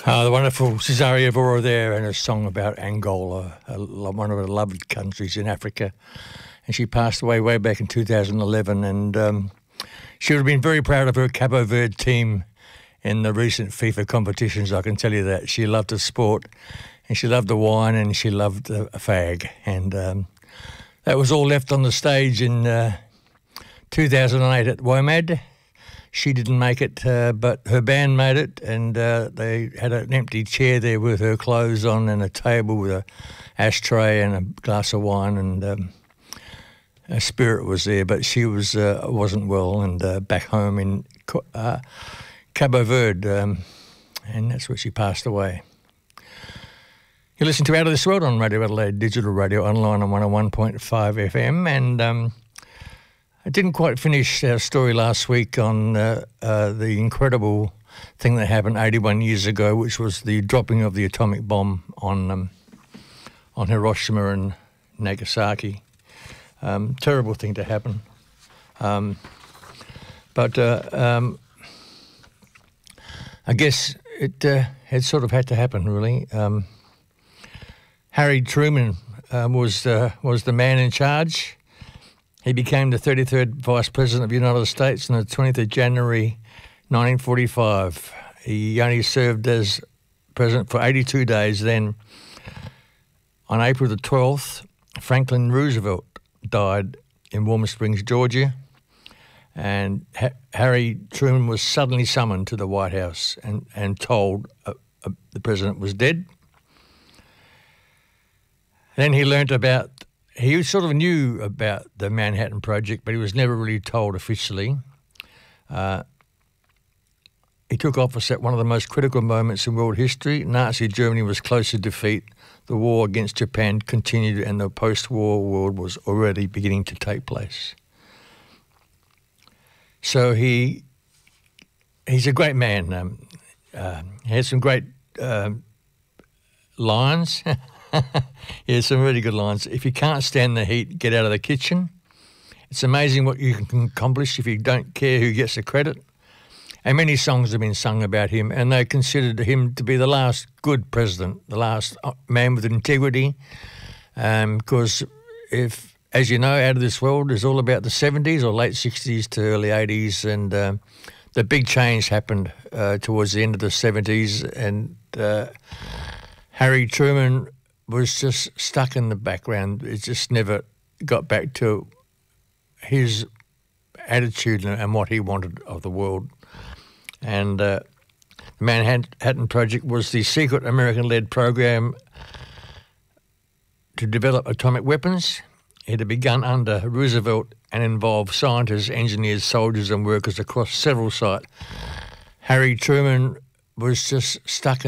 The wonderful Cesaria Evora there, and a song about Angola, one of her loved countries in Africa. And she passed away way back in 2011, and she would have been very proud of her Cabo Verde team in the recent FIFA competitions, I can tell you that. She loved the sport, and she loved the wine, and she loved a fag. And that was all left on the stage in 2008 at WOMAD. She didn't make it, but her band made it, and they had an empty chair there with her clothes on and a table with an ashtray and a glass of wine, and her spirit was there, but she wasn't well, and back home in Cabo Verde, and that's where she passed away. You listen to Out of This World on Radio Adelaide, digital radio, online on 101.5 FM, and I didn't quite finish our story last week on the incredible thing that happened 81 years ago, which was the dropping of the atomic bomb on Hiroshima and Nagasaki. Terrible thing to happen. But I guess it had sort of had to happen, really. Harry Truman was the man in charge. He became the 33rd Vice President of the United States on the 20th of January 1945. He only served as President for 82 days. Then, on April the 12th, Franklin Roosevelt died in Warm Springs, Georgia, and Harry Truman was suddenly summoned to the White House and told the President was dead. Then he learnt about... He sort of knew about the Manhattan Project, but he was never really told officially. He took office at one of the most critical moments in world history. Nazi Germany was close to defeat. The war against Japan continued, and the post-war world was already beginning to take place. So he's a great man. He has some great lines. Yeah, some really good lines. If you can't stand the heat, get out of the kitchen. It's amazing what you can accomplish if you don't care who gets the credit. And many songs have been sung about him, and they considered him to be the last good president, the last man with integrity. Because if, as you know, Out of This World is all about the 70s or late 60s to early 80s, and the big change happened towards the end of the 70s, and Harry Truman was just stuck in the background. It just never got back to his attitude and what he wanted of the world. And the Manhattan Project was the secret American-led program to develop atomic weapons. It had begun under Roosevelt and involved scientists, engineers, soldiers and workers across several sites. Harry Truman was just stuck in